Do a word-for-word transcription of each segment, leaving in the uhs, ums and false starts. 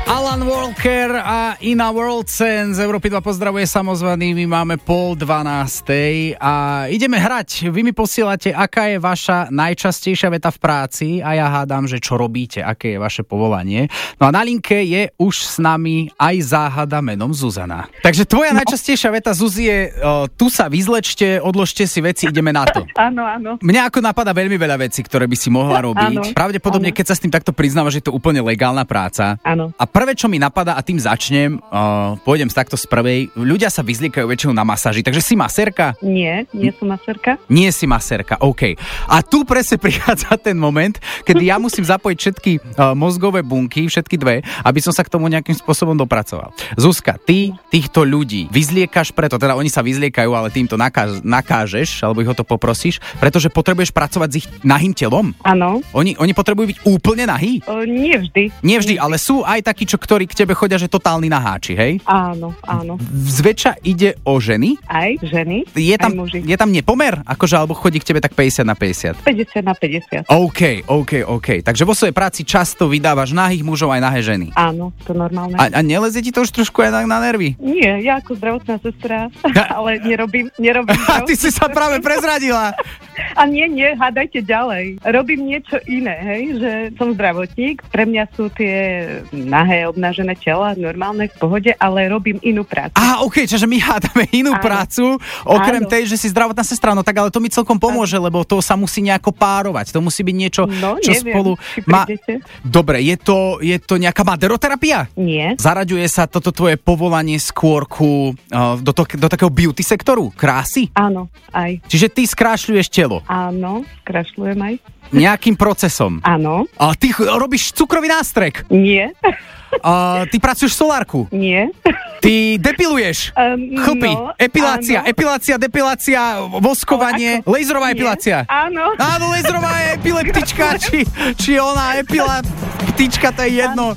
Alan Walker a Ina Worldsen z Európy dva pozdravuje samozvaný. My máme pol dvanástej a ideme hrať. Vy mi posielate, aká je vaša najčastejšia veta v práci a ja hádam, že čo robíte, aké je vaše povolanie. No a na linke je už s nami aj záhada menom Zuzana. Takže tvoja no. najčastejšia veta, Zuzi, je o, tu sa vyzlečte, odložte si veci, ideme na to. Áno, áno. Mňa ako napadá veľmi veľa vecí, ktoré by si mohla robiť. Áno, Pravdepodobne, áno. keď sa s tým takto priznáva, že je to úplne legálna práca. Áno. A prvé, čo mi napadá, a tým začnem, uh, pôjdem z takto z prvej, ľudia sa vyzliekajú väčšinou na masáži, takže si masérka? Nie, nie som masérka. Nie si masérka, OK. A tu presne prichádza ten moment, kedy ja musím zapojiť všetky uh, mozgové bunky, všetky dve, aby som sa k tomu nejakým spôsobom dopracoval. Zuzka, ty týchto ľudí vyzliekaš preto, teda oni sa vyzliekajú, ale ty im to nakáž, nakážeš, alebo ich o to poprosíš, pretože potrebuješ pracovať s ich nahým telom? Áno. Oni, oni potrebujú byť úplne nahý? O, nie vždy. Nie vždy, ale sú aj takí, čo, ktorí k tebe chodia, že totálni naháči, hej? Áno, áno. Zväčša ide o ženy? Aj ženy, je tam, aj muži. Je tam nepomer? Akože, alebo chodí k tebe tak päťdesiat na päťdesiat? päťdesiat na päťdesiat. OK, OK, OK. Takže vo svojej práci často vydávaš nahých mužov aj nahé ženy? Áno, to normálne. A, a nelezie ti to už trošku aj na, na nervy? Nie, ja ako zdravotná sestra, ale nerobím, nerobím. A ty si sa práve prezradila. A nie, nie, hádajte ďalej. Robím niečo iné, hej, že som zdravotník, pre mňa sú tie nahé, obnažené tela normálne v pohode, ale robím inú prácu. Á, OK, čiže my hádame inú áno. prácu, okrem áno. tej, že si zdravotná sestra, no tak ale to mi celkom pomôže, áno. lebo to sa musí nejako párovať, to musí byť niečo, no, čo neviem, spolu má... Dobre, je to, je to nejaká maderoterapia? Nie. Zaraďuje sa toto tvoje povolanie skôr ku, uh, do, to, do takého beauty sektoru? Krásy? Áno, aj. Čiže ty skrášľuješ telo? Áno, skrášľujem aj. Nejakým procesom? Áno. A ty ch- robíš cukrový nástrek? Nie. A ty pracuješ v solárku? Nie. Ty depiluješ? Um, Chlpy? No, epilácia? Áno. Epilácia, depilácia, voskovanie? O, laserová Nie. epilácia? Áno. Áno, laserová epileptička, či, či ona epileptička, to je jedno.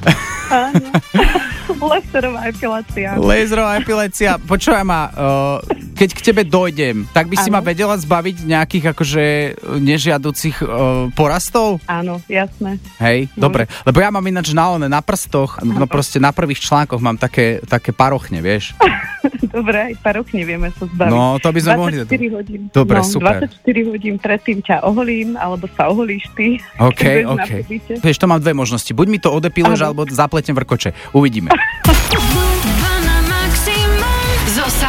Áno. Laserová epilácia. Laserová epilácia. Počúvaj ma, uh, keď k tebe dojdem, tak by si áno. ma vedela zbaviť nejakých akože nežiaducich uh, porastov? Áno, jasné. Hej, no. Dobre. Lebo ja mám ináč na one, na prstoch, no proste na prvých článkoch mám také, také parochne, vieš. Dobre, aj parochne vieme sa zbaviť. No, to by sme mohli. dvadsaťštyri hodín. Dobre, no, super. dvadsaťštyri hodín predtým ťa oholím, alebo sa oholíš ty. OK, OK. Vieš, to mám dve možnosti. Buď mi to odepiluješ, alebo zapletiem vrkoče. Uvidíme.